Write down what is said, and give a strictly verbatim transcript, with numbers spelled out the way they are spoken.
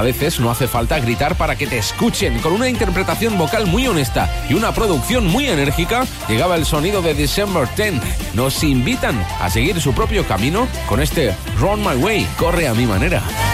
A veces no hace falta gritar para que te escuchen. Con una interpretación vocal muy honesta y una producción muy enérgica, llegaba el sonido de December tenth. Nos invitan a seguir su propio camino con este Run My Way, corre a mi manera.